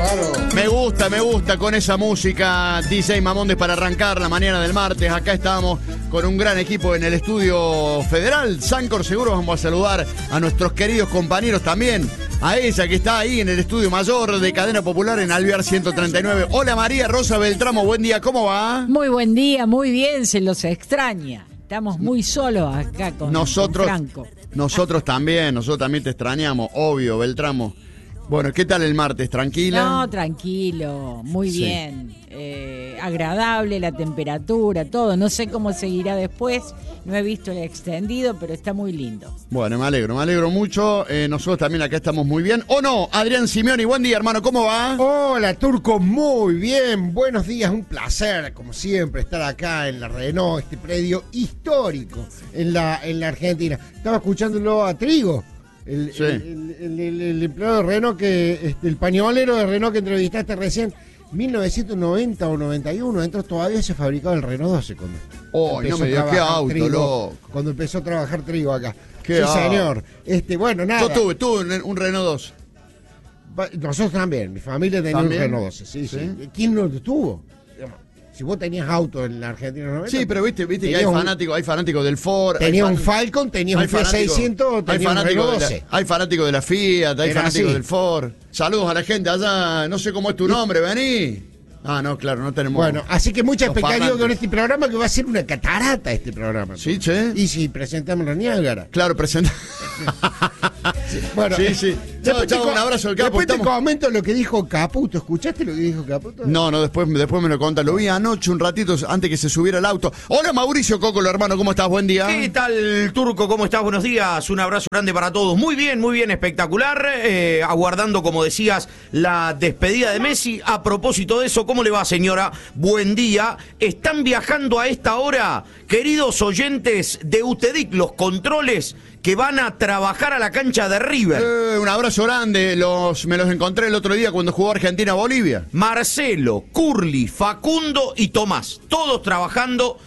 Claro. Me gusta con esa música DJ Mamondes para arrancar la mañana del martes. Acá estamos con un gran equipo en el estudio federal. Sancor seguro vamos a saludar a nuestros queridos compañeros también. A ella que está ahí en el estudio mayor de Cadena Popular en Alvear 139. Hola María Rosa Beltramo, buen día, ¿cómo va? Muy buen día, muy bien, se los extraña. Estamos muy solos acá con Franco. Nosotros también te extrañamos, obvio, Beltramo. Bueno, ¿qué tal el martes? ¿Tranquila? No, tranquilo, muy bien. Agradable la temperatura, todo. No sé cómo seguirá después. No he visto el extendido, pero está muy lindo. Bueno, me alegro mucho. Nosotros también acá estamos muy bien. ¿O no? Adrián Simeoni, buen día, hermano. ¿Cómo va? Hola, Turco, muy bien. Buenos días, un placer, como siempre, estar acá en la Renault, este predio histórico en la Argentina. Estaba escuchándolo a Trigo. El empleado de Renault, el pañolero de Renault que entrevistaste recién, 1990 o 91, entonces todavía se fabricaba el Renault 12 cuando no me digas, qué auto, Trigo, loco. cuando empezó a trabajar Trigo acá. Qué sí, señor. Bueno, nada. Yo tuve un Renault 12. Nosotros también, mi familia tenía un Renault 12, sí. ¿Quién no lo tuvo? Si vos tenías auto en la Argentina 90. Sí, pero viste que hay fanáticos del Ford. Tenía un Falcon, tenía un Fiat 600, tenía un Renault 12. Hay fanáticos de la Fiat, hay fanáticos así. del Ford. Saludos a la gente allá, no sé cómo es tu nombre, vení. Ah, no, claro, no tenemos. Bueno, así que mucha expectativa parlantes con este programa, que va a ser una catarata este programa. Sí, che. Y si presentamos la Niágara. Claro, presenta. Bueno, sí. Chao, un abrazo al Capo. Después te comento lo que dijo Caputo. ¿Escuchaste lo que dijo Caputo? No, después me lo contás. Lo vi anoche un ratito antes que se subiera el auto. Hola Mauricio Cocolo, hermano, ¿cómo estás? Buen día. ¿Qué tal, Turco? ¿Cómo estás? Buenos días. Un abrazo grande para todos. Muy bien, espectacular. Aguardando, como decías, la despedida de Messi. A propósito de eso, ¿cómo le va, señora? Buen día. ¿Están viajando a esta hora, queridos oyentes de UTEDIC, los controles que van a trabajar a la cancha de River? Un abrazo grande, me los encontré el otro día cuando jugó Argentina-Bolivia. Marcelo, Curly, Facundo y Tomás, todos trabajando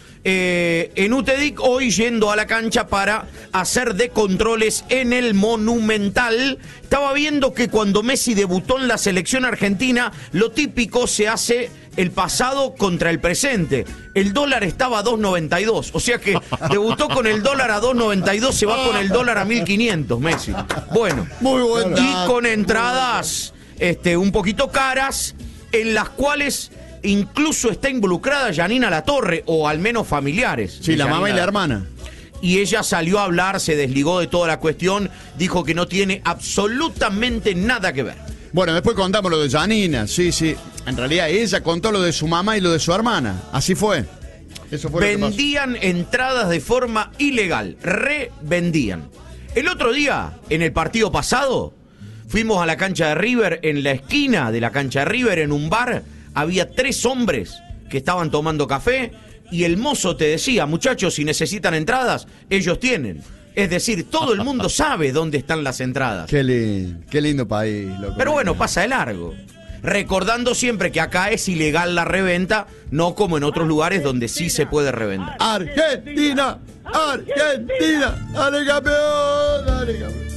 en UTEDIC, hoy yendo a la cancha para hacer de controles en el Monumental. Estaba viendo que cuando Messi debutó en la selección argentina, lo típico se hace el pasado contra el presente. El dólar estaba a 2.92, o sea que debutó con el dólar a 2.92, se va con el dólar a 1.500 Messi. Bueno, muy buen dato. Y con entradas un poquito caras, en las cuales incluso está involucrada Janina Latorre, o al menos familiares. Sí, la mamá y la hermana. Y ella salió a hablar, se desligó de toda la cuestión, dijo que no tiene absolutamente nada que ver. Bueno, después contamos lo de Janina, sí. En realidad ella contó lo de su mamá y lo de su hermana. Así fue. Eso fue vendían entradas de forma ilegal, revendían. El otro día, en el partido pasado, fuimos a la cancha de River, en la esquina de la cancha de River, en un bar, había 3 hombres que estaban tomando café y el mozo te decía, muchachos, si necesitan entradas, ellos tienen. Es decir, todo el mundo sabe dónde están las entradas. Qué lindo país, loco. Pero bueno, pasa de largo. Recordando siempre que acá es ilegal la reventa, no como en otros lugares donde sí se puede revender. Argentina, dale campeón, dale campeón.